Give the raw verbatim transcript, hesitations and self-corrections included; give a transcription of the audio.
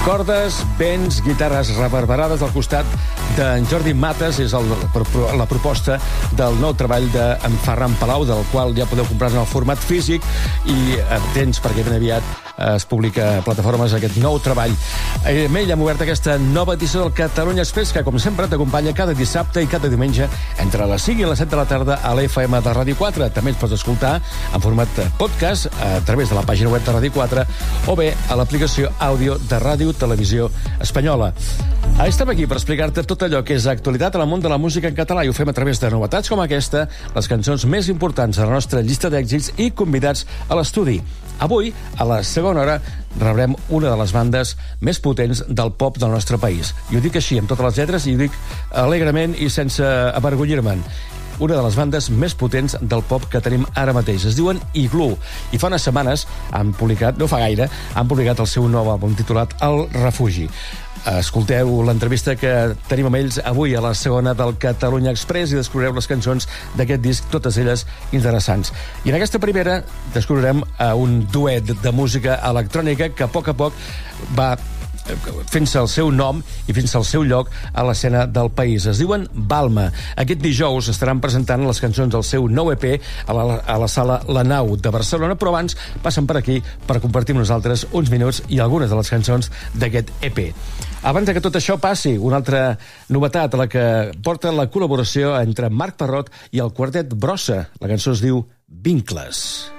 Cordes, vents, guitarres reverberades al costat d'en Jordi Mates. És el, la proposta del nou treball d'en Ferran Palau, del qual ja podeu comprar en el format físic i atents perquè ben aviat es publica a plataformes aquest nou treball. Amb ell hem obert aquesta nova edició del Catalunya Express, que com sempre t'acompanya cada dissabte i cada diumenge entre les cinc i les set de la tarda a l'F M de Ràdio quatre. També ens pots escoltar en format podcast a través de la pàgina web de Ràdio quatre o bé a l'aplicació àudio de Ràdio Televisió Espanyola. Estem aquí per explicar-te tot allò que és actualitat en el món de la música en català i ho fem a través de novetats com aquesta, les cançons més importants de la nostra llista d'èxits i convidats a l'estudi. Avui, a la segona hora, rebrem una de les bandes més potents del pop del nostre país. I ho dic així, amb totes les lletres, i ho dic alegrement i sense avergonyir-me'n. Una de les bandes més potents del pop que tenim ara mateix. Es diuen Igloo, i fa unes setmanes han publicat, no fa gaire, han publicat el seu nou àlbum titulat El Refugi. Escolteu l'entrevista que tenim amb ells avui a la segona del Catalunya Express i descobrireu les cançons d'aquest disc, totes elles interessants. I en aquesta primera descobrirem un duet de música electrònica que a poc a poc va fent-se el seu nom i fent-se el seu lloc a l'escena del país. Es diuen Balma. Aquest dijous estaran presentant les cançons del seu nou E P a la, a la sala La Nau de Barcelona, però abans passen per aquí per compartir amb nosaltres uns minuts i algunes de les cançons d'aquest E P. Abans que tot això passi, una altra novetat a la que porta la col·laboració entre Marc Parrot i el quartet Brossa. La cançó es diu Vincles.